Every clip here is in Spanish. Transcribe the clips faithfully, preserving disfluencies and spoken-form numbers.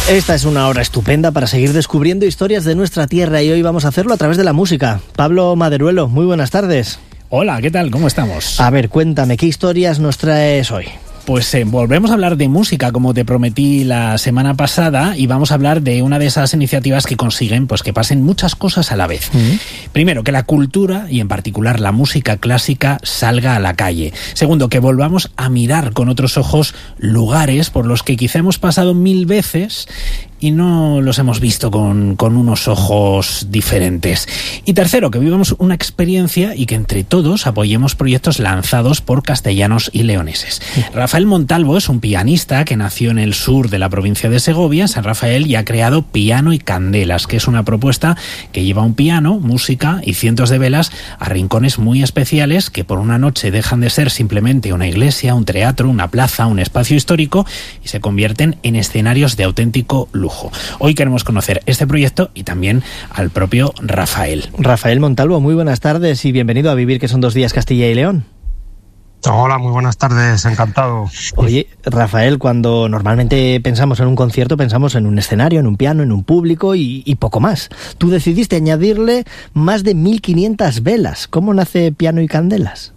Esta es una hora estupenda para seguir descubriendo historias de nuestra tierra y hoy vamos a hacerlo a través de la música. Pablo Maderuelo, muy buenas tardes. Hola, ¿qué tal? ¿Cómo estamos? A ver, cuéntame, ¿qué historias nos traes hoy? Pues eh, volvemos a hablar de música, como te prometí la semana pasada, y vamos a hablar de una de esas iniciativas que consiguen pues que pasen muchas cosas a la vez. Uh-huh. Primero, que la cultura, y en particular la música clásica, salga a la calle. Segundo, que volvamos a mirar con otros ojos lugares por los que quizá hemos pasado mil veces y no los hemos visto con, con unos ojos diferentes. Y tercero, que vivamos una experiencia y que entre todos apoyemos proyectos lanzados por castellanos y leoneses. Sí. Rafael Montalvo es un pianista que nació en el sur de la provincia de Segovia, San Rafael, y ha creado Piano y Candelas, que es una propuesta que lleva un piano, música y cientos de velas a rincones muy especiales que por una noche dejan de ser simplemente una iglesia, un teatro, una plaza, un espacio histórico y se convierten en escenarios de auténtico lujo. Hoy queremos conocer este proyecto y también al propio Rafael. Rafael Montalvo, muy buenas tardes y bienvenido a Vivir, que son dos días Castilla y León. Hola, muy buenas tardes, encantado. Oye, Rafael, cuando normalmente pensamos en un concierto, pensamos en un escenario, en un piano, en un público y, y poco más. Tú decidiste añadirle más de mil quinientas velas. ¿Cómo nace Piano y Candelas?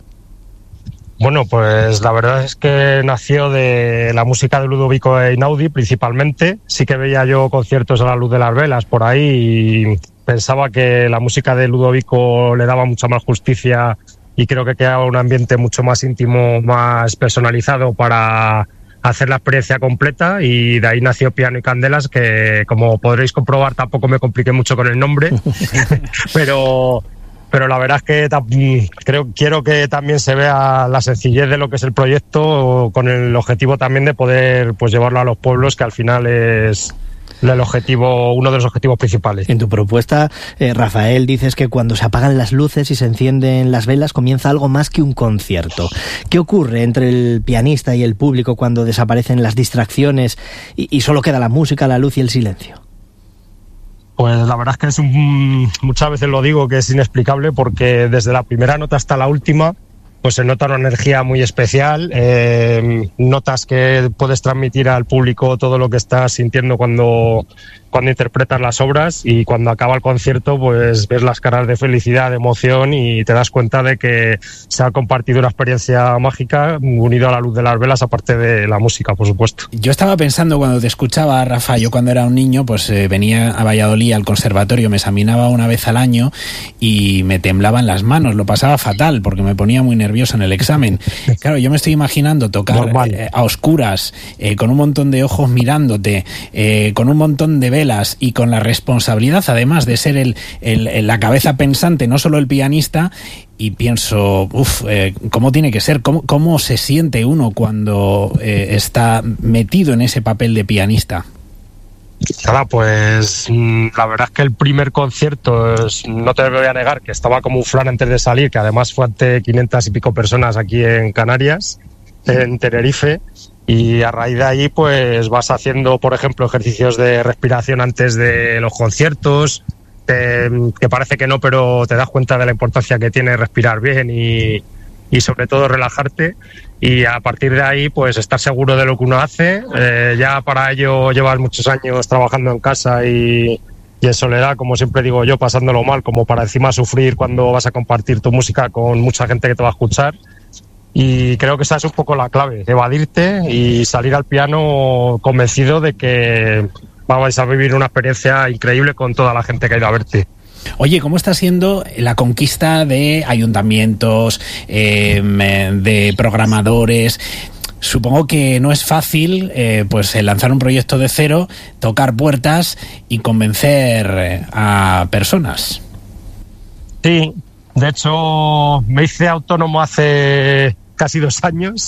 Bueno, pues la verdad es que nació de la música de Ludovico Einaudi principalmente. Sí que veía yo conciertos a la luz de las velas por ahí y pensaba que la música de Ludovico le daba mucha más justicia y creo que quedaba un ambiente mucho más íntimo, más personalizado para hacer la experiencia completa, y de ahí nació Piano y Candelas, que como podréis comprobar tampoco me compliqué mucho con el nombre, pero... Pero la verdad es que creo, quiero que también se vea la sencillez de lo que es el proyecto, con el objetivo también de poder pues llevarlo a los pueblos, que al final es el objetivo, uno de los objetivos principales. En tu propuesta, eh, Rafael, dices que cuando se apagan las luces y se encienden las velas comienza algo más que un concierto. ¿Qué ocurre entre el pianista y el público cuando desaparecen las distracciones y, y solo queda la música, la luz y el silencio? Pues la verdad es que es un, muchas veces lo digo que es inexplicable, porque desde la primera nota hasta la última pues se nota una energía muy especial, eh, notas que puedes transmitir al público todo lo que estás sintiendo cuando, cuando interpretas las obras, y cuando acaba el concierto pues ves las caras de felicidad, de emoción, y te das cuenta de que se ha compartido una experiencia mágica unido a la luz de las velas, aparte de la música, por supuesto. Yo estaba pensando cuando te escuchaba, Rafa, yo cuando era un niño pues eh, venía a Valladolid al conservatorio, me examinaba una vez al año y me temblaban las manos, lo pasaba fatal porque me ponía muy nervioso en el examen. Claro, yo me estoy imaginando tocar eh, a oscuras, eh, con un montón de ojos mirándote, eh, con un montón de velas y con la responsabilidad además de ser el, el, el la cabeza pensante, no solo el pianista, y pienso, uff, eh, ¿cómo tiene que ser? ¿Cómo, cómo se siente uno cuando eh, está metido en ese papel de pianista? Nada, pues la verdad es que el primer concierto, no te voy a negar que estaba como un flan antes de salir, que además fue ante quinientas y pico personas aquí en Canarias, en Tenerife, y a raíz de ahí pues vas haciendo, por ejemplo, ejercicios de respiración antes de los conciertos, te, que parece que no, pero te das cuenta de la importancia que tiene respirar bien y, y sobre todo relajarte. Y a partir de ahí, pues estar seguro de lo que uno hace. Eh, ya para ello llevas muchos años trabajando en casa y, y en soledad, como siempre digo yo, pasándolo mal, como para encima sufrir cuando vas a compartir tu música con mucha gente que te va a escuchar. Y creo que esa es un poco la clave, evadirte y salir al piano convencido de que vais a vivir una experiencia increíble con toda la gente que ha ido a verte. Oye, ¿cómo está siendo la conquista de ayuntamientos, eh, de programadores? Supongo que no es fácil eh, pues lanzar un proyecto de cero, tocar puertas y convencer a personas. Sí, de hecho me hice autónomo hace casi dos años